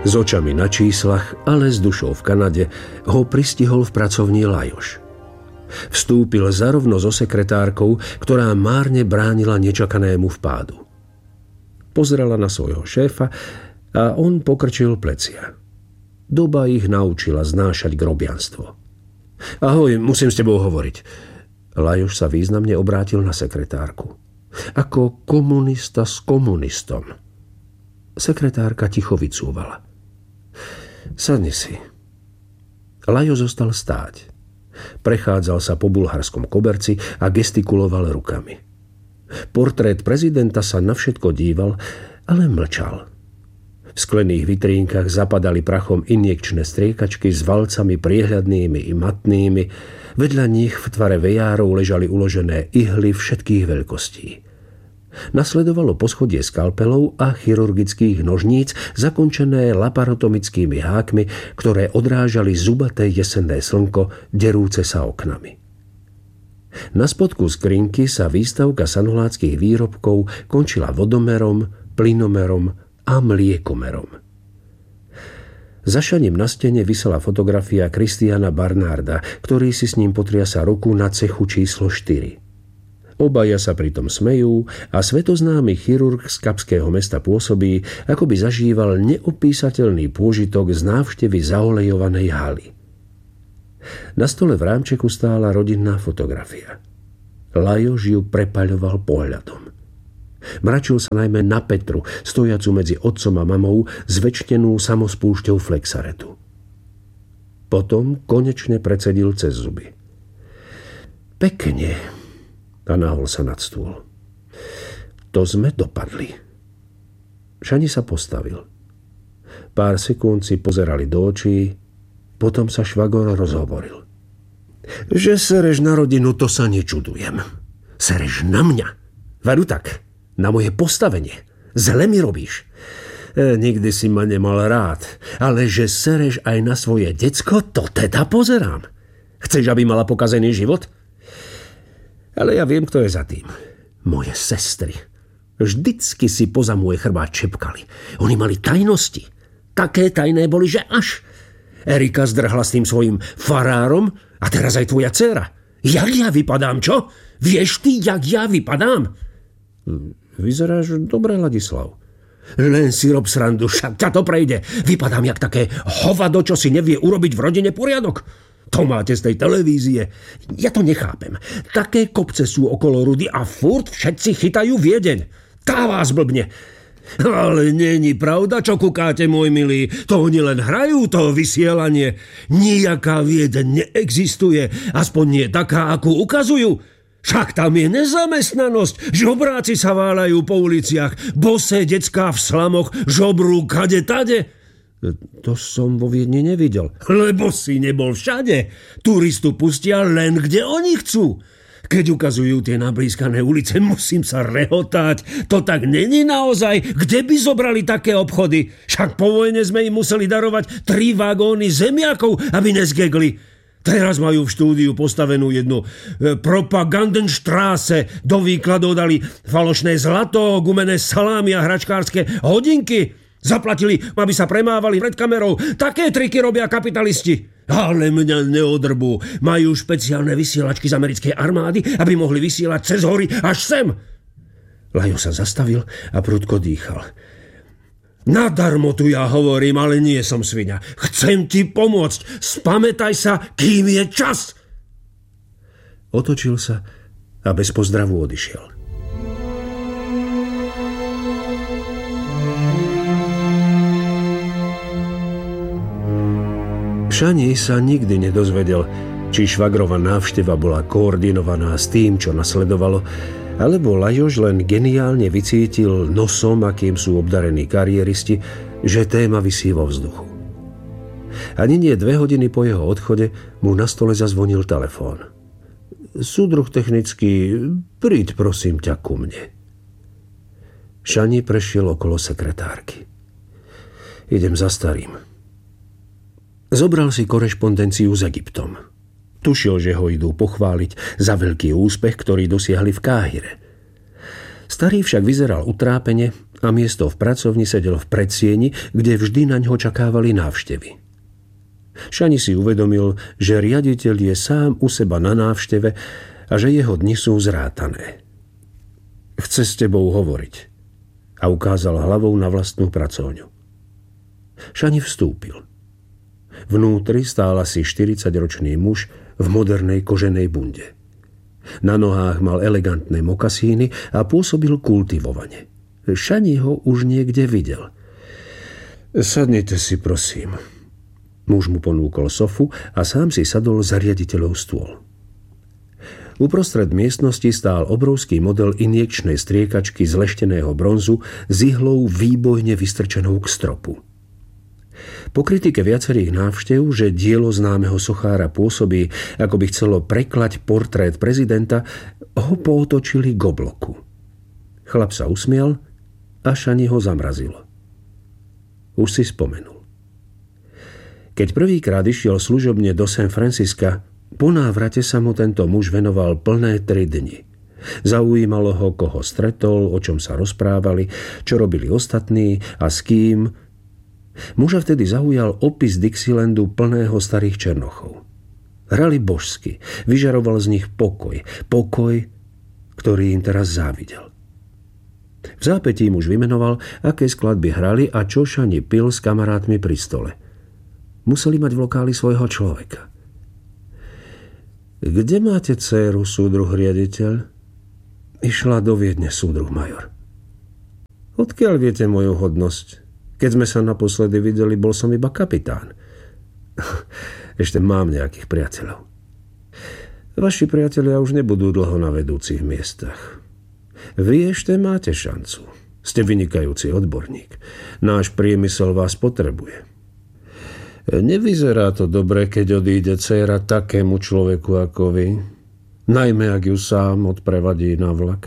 S očami na číslach, ale s dušou v Kanade, ho pristihol v pracovni Lajoš. Vstúpil zarovno so sekretárkou, ktorá márne bránila nečakanému vpádu. Pozrela na svojho šéfa a on pokrčil plecia. Doba ich naučila znášať grobianstvo. Ahoj, musím s tebou hovoriť. Lajoš sa významne obrátil na sekretárku. Ako komunista s komunistom. Sekretárka ticho vycúvala. Sadni si. Lajo zostal stáť. Prechádzal sa po bulharskom koberci a gestikuloval rukami. Portrét prezidenta sa na všetko díval, ale mlčal. V sklených vitrínkach zapadali prachom injekčné striekačky s valcami priehľadnými i matnými. Vedľa nich v tvare vejárov ležali uložené ihly všetkých veľkostí. Nasledovalo poschodie skalpelov a chirurgických nožníc zakončené laparotomickými hákmi, ktoré odrážali zubaté jesenné slnko, derúce sa oknami. Na spodku skrinky sa výstavka sanuláckých výrobkov končila vodomerom, plynomerom a mliekomerom. Za šaním na stene visela fotografia Christiana Barnarda, ktorý si s ním potriasa ruku na cechu číslo 4. Obaja sa pritom smejú a svetoznámy chirurg z kapského mesta pôsobí, ako by zažíval neopísateľný pôžitok z návštevy zaolejovanej haly. Na stole v rámčeku stála rodinná fotografia. Lajoš ju prepaľoval pohľadom. Mračil sa najmä na Petru, stojacu medzi otcom a mamou, zväčšnenú samospúšťou flexaretu. Potom konečne precedil cez zuby. Pekne. A nahol sa nad stôl. To sme dopadli. Šani sa postavil. Pár sekúnd si pozerali do očí, potom sa švagor rozhovoril. Že sereš na rodinu, to sa nečudujem. Sereš na mňa. Veru tak, na moje postavenie. Zle mi robíš. Nikdy si ma nemal rád, ale že sereš aj na svoje decko, to teda pozerám. Chceš, aby mala pokazený život? Ale ja viem, kto je za tým. Moje sestry. Vždycky si poza môj chrbát čepkali. Oni mali tajnosti. Také tajné boli, že až. Erika zdrhla s tým svojím farárom a teraz aj tvoja dcéra. Jak ja vypadám, čo? Vieš ty, jak ja vypadám? Vyzeráš dobre, Ladislav. Len si rob srandu, však ťa to prejde. Vypadám jak také hovado, čo si nevie urobiť v rodine poriadok. To máte z tej televízie. Ja to nechápem. Také kopce sú okolo Rudy a furt všetci chytajú Viedeň. Tá vás blbne. Ale není pravda, čo kúkáte, môj milý. To oni len hrajú, to vysielanie. Nijaká Viedeň neexistuje. Aspoň nie taká, akú ukazujú. Však tam je nezamestnanosť. Žobráci sa váľajú po uliciach. Bosé decká v slamoch žobrú kade tade. To som vo Viedni nevidel. Lebo si nebol všade. Turistu pustia len, kde oni chcú. Keď ukazujú tie nablískané ulice, musím sa rehotať. To tak není naozaj. Kde by zobrali také obchody? Však po vojne sme im museli darovať 3 vagóny zemiakov, aby nezgegli. Teraz majú v štúdiu postavenú jednu Propagandenstraße. Do výkladov dali falošné zlato, gumené salámy a hračkárske hodinky. Zaplatili, aby sa premávali pred kamerou. Také triky robia kapitalisti. Ale mňa neodrbú. Majú špeciálne vysielačky z americkej armády, aby mohli vysielať cez hory až sem. Lajo sa zastavil a prudko dýchal. Nadarmo tu ja hovorím, ale nie som sviňa. Chcem ti pomôcť. Spamätaj sa, kým je čas. Otočil sa a bez pozdravu odišiel. Šani sa nikdy nedozvedel, či švagrova návšteva bola koordinovaná s tým, čo nasledovalo, alebo Lajoš len geniálne vycítil nosom, akým sú obdarení kariéristi, že téma visí vo vzduchu. Ani nie 2 hodiny po jeho odchode mu na stole zazvonil telefón. Súdruh technický, príď prosím ťa ku mne. Šani prešiel okolo sekretárky. Idem za starým. Zobral si korešpondenciu s Egyptom. Tušil, že ho idú pochváliť za veľký úspech, ktorý dosiahli v Káhire. Starý však vyzeral utrápene a miesto v pracovni sedel v predsieni, kde vždy na ňo čakávali návštevy. Šani si uvedomil, že riaditeľ je sám u seba na návšteve a že jeho dni sú zrátané. Chce s tebou hovoriť a ukázal hlavou na vlastnú pracovňu. Šani vstúpil. Vnútri stál asi 40-ročný muž v modernej koženej bunde. Na nohách mal elegantné mokasíny a pôsobil kultivovane. Šani ho už niekde videl. Sadnite si, prosím. Muž mu ponúkol sofu a sám si sadol za riaditeľov stôl. Uprostred miestnosti stál obrovský model injekčnej striekačky z lešteného bronzu s ihlou výbojne vystrčenou k stropu. Po kritike viacerých návštev, že dielo známeho sochára pôsobí, ako by chcelo preklať portrét prezidenta, ho pootočili k obloku. Chlap sa usmial a Šani ho zamrazilo. Už si spomenul. Keď prvýkrát išiel služobne do San Francisca, po návrate sa mu tento muž venoval plné 3 dni. Zaujímalo ho, koho stretol, o čom sa rozprávali, čo robili ostatní a s kým. Muža vtedy zaujal opis Dixielandu plného starých černochov. Hrali božsky, vyžaroval z nich pokoj, ktorý im teraz závidel. V zápätí muž vymenoval, aké skladby hrali a čo Šani pil s kamarátmi pri stole. Museli mať v lokáli svojho človeka. Kde máte dcéru, súdruh riaditeľ? Išla do Viedne, súdruh major. Odkiaľ viete moju hodnosť? Keď sme sa naposledy videli, bol som iba kapitán. Ešte mám nejakých priateľov. Vaši priatelia už nebudú dlho na vedúcich miestach. Vy ešte máte šancu. Ste vynikajúci odborník. Náš priemysel vás potrebuje. Nevyzerá to dobre, keď odíde dcéra takému človeku ako vy. Najmä, ak ju sám odprevadí na vlak.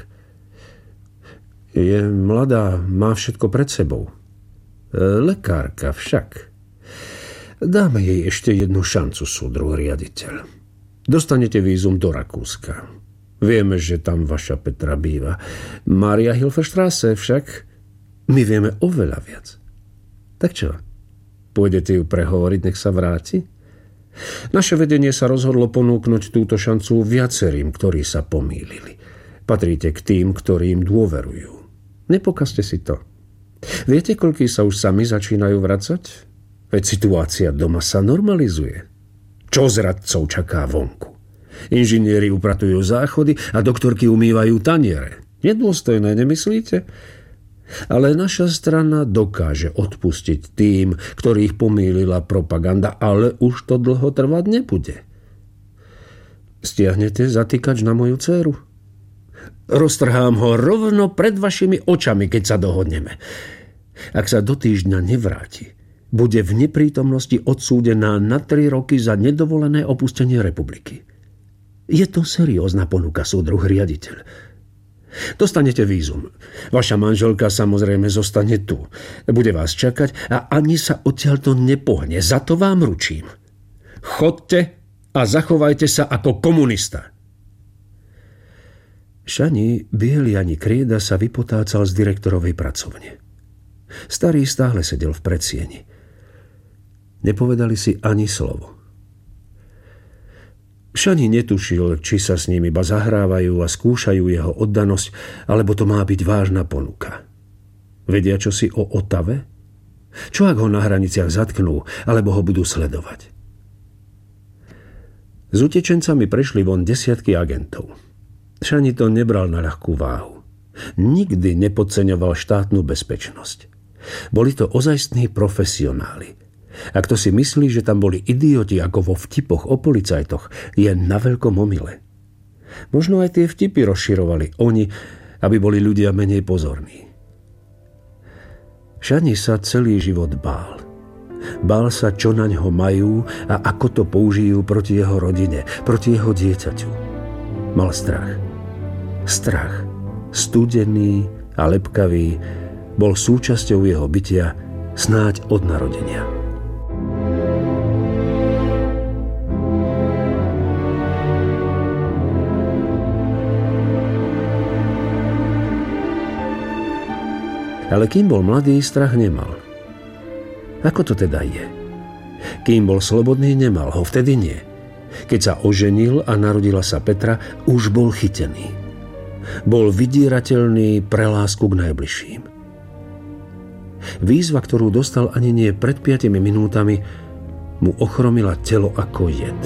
Je mladá, má všetko pred sebou. Lekárka však. Dáme jej ešte jednu šancu, súdruh riaditeľ. Dostanete vízum do Rakúska. Vieme, že tam vaša Petra býva. Maria Hilferstrasse však. My vieme oveľa viac. Tak čo? Pôjdete ju prehovoriť, nech sa vráti? Naše vedenie sa rozhodlo ponúknuť túto šancu viacerým, ktorí sa pomýlili. Patríte k tým, ktorým dôverujú. Nepokazte si to. Viete, koľkí sa už sami začínajú vracať? Veď situácia doma sa normalizuje. Čo z radcov čaká vonku? Inžinieri upratujú záchody a doktorky umývajú taniere. Nedôstojné, nemyslíte? Ale naša strana dokáže odpustiť tým, ktorých pomýlila propaganda, ale už to dlho trvať nebude. Stiahnete zatýkač na moju dcéru? Roztrhám ho rovno pred vašimi očami, keď sa dohodneme. Ak sa do týždňa nevráti, bude v neprítomnosti odsúdená na 3 roky za nedovolené opustenie republiky. Je to seriózna ponuka, súdruh riaditeľ. Dostanete vízum. Vaša manželka samozrejme zostane tu. Bude vás čakať a ani sa odtiaľto nepohne. Za to vám ručím. Chodte a zachovajte sa ako komunista. Šani, biely ani krieda sa vypotácal z direktorovej pracovne. Starý stále sedel v predsieni. Nepovedali si ani slovo. Šani netušil, či sa s ním iba zahrávajú a skúšajú jeho oddanosť, alebo to má byť vážna ponuka. Vedia čosi o Otave? Čo ak ho na hraniciach zatknú, alebo ho budú sledovať? S utečencami prešli von desiatky agentov. Šani to nebral na ľahkú váhu. Nikdy nepodceňoval štátnu bezpečnosť. Boli to ozajstní profesionáli. Ak to si myslí, že tam boli idioti ako vo vtipoch o policajtoch, je na veľkom omyle. Možno aj tie vtipy rozširovali oni, aby boli ľudia menej pozorní. Šani sa celý život bál. Bál sa, čo naňho majú a ako to použijú proti jeho rodine, proti jeho dieťaťu. Mal strach. Strach, studený a lepkavý, bol súčasťou jeho bytia snáď od narodenia. Ale kým bol mladý, strach nemal. Ako to teda je? Kým bol slobodný, nemal ho, vtedy nie. Keď sa oženil a narodila sa Petra, už bol chytený. Bol vydierateľný pre lásku k najbližším. Výzva, ktorú dostal ani nie pred 5 minútami, mu ochromila telo ako jed.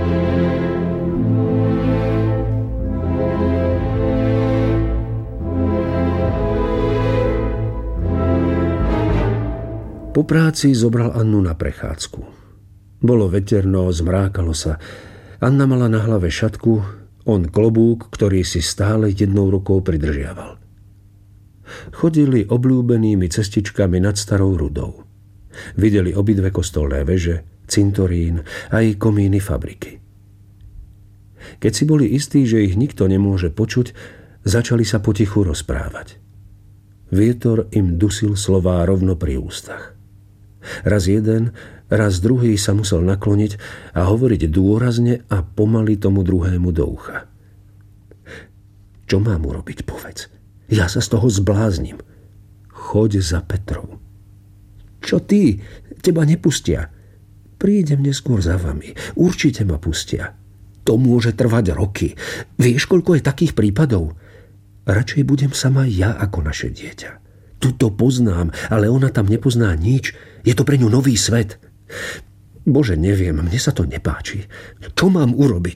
Po práci zobral Annu na prechádzku. Bolo veterno, zmrákalo sa. Anna mala na hlave šatku, on klobúk, ktorý si stále jednou rukou pridržiaval. Chodili obľúbenými cestičkami nad Starou Rudou. Videli obidve kostolné veže, cintorín aj komíny fabriky. Keď si boli istí, že ich nikto nemôže počuť, začali sa potichu rozprávať. Vietor im dusil slová rovno pri ústach. Raz jeden, raz druhý sa musel nakloniť a hovoriť dôrazne a pomaly tomu druhému do ucha. Čo mám urobiť, povedz? Ja sa z toho zbláznim. Choď za Petrou. Čo ty? Teba nepustia. Prídem neskôr za vami. Určite ma pustia. To môže trvať roky. Vieš, koľko je takých prípadov? Radšej budem sama ja ako naše dieťa. Tuto poznám, ale ona tam nepozná nič. Je to pre ňu nový svet. Bože, neviem, mne sa to nepáči. Čo mám urobiť?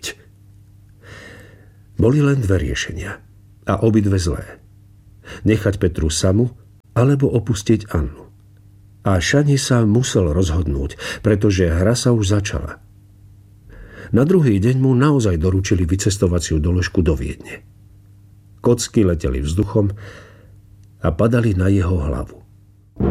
Boli len dve riešenia. A obidve zlé. Nechať Petru samu, alebo opustiť Annu. A Šani sa musel rozhodnúť, pretože hra sa už začala. Na druhý deň mu naozaj doručili vycestovaciu doložku do Viedne. Kocky leteli vzduchom a padali na jeho hlavu.